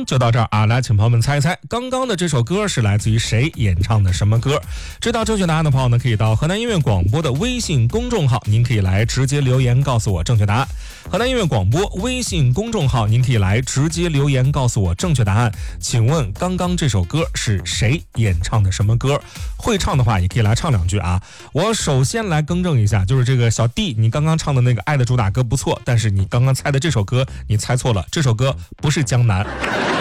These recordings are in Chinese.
就到这儿啊，来，请朋友们猜一猜，刚刚的这首歌是来自于谁演唱的什么歌？知道正确答案的朋友呢，可以到河南音乐广播的微信公众号，您可以来直接留言告诉我正确答案。河南音乐广播微信公众号，您可以来直接留言告诉我正确答案。请问刚刚这首歌是谁演唱的什么歌？会唱的话也可以来唱两句啊。我首先来更正一下，就是这个小弟，你刚刚唱的那个《爱的主打歌》不错，但是你刚刚猜的这首歌你猜错了，这首歌不是江南。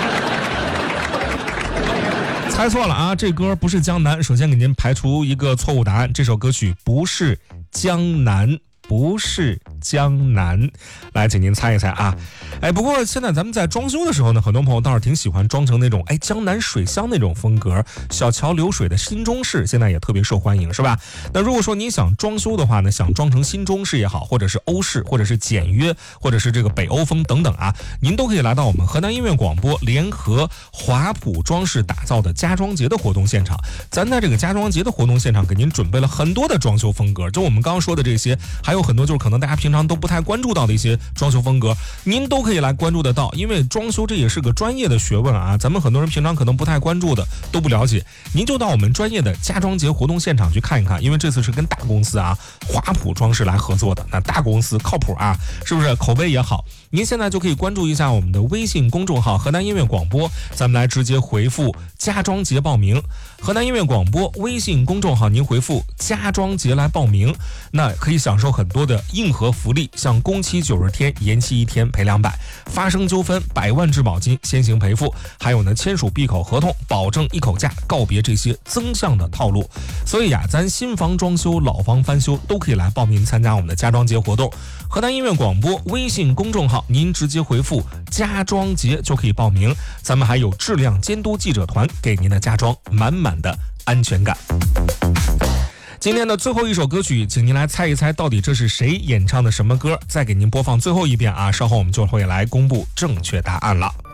猜错了啊，这歌不是江南。首先给您排除一个错误答案，这首歌曲不是江南，不是江南。来，请您猜一猜啊。不过现在咱们在装修的时候呢，很多朋友倒是挺喜欢装成那种江南水乡那种风格，小桥流水的新中式现在也特别受欢迎，是吧？那如果说你想装修的话呢，想装成新中式也好，或者是欧式，或者是简约，或者是这个北欧风等等啊，您都可以来到我们河南音乐广播联合华普装饰打造的家装节的活动现场。咱在这个家装节的活动现场给您准备了很多的装修风格，就我们刚刚说的这些，还有很多就是可能大家平常都不太关注到的一些装修风格，您都可以来关注得到。因为装修这也是个专业的学问啊，咱们很多人平常可能不太关注的，都不了解，您就到我们专业的家装节活动现场去看一看。因为这次是跟大公司啊华普装饰来合作的，那大公司靠谱啊，是不是口碑也好？您现在就可以关注一下我们的微信公众号河南音乐广播，咱们来直接回复家装节报名。河南音乐广播微信公众号您回复家装节来报名，那可以享受很多的硬核福利，像工期90天延期1天赔200，发生纠纷100万质保金先行赔付，还有呢签署闭口合同保证一口价，告别这些增项的套路。所以咱新房装修老房翻修都可以来报名参加我们的家装节活动。河南音乐广播微信公众号您直接回复家装节就可以报名，咱们还有质量监督记者团给您的家装满满的安全感。今天的最后一首歌曲，请您来猜一猜到底这是谁演唱的什么歌，再给您播放最后一遍啊，稍后我们就会来公布正确答案了。